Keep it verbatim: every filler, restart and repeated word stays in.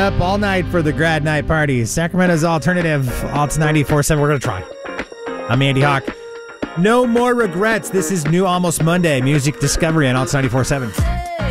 Up all night for the grad night party. Sacramento's alternative, Alt ninety-four point seven. We're going to try. I'm Andy Hawk. No more regrets. This is new Almost Monday, music discovery on Alt ninety-four point seven.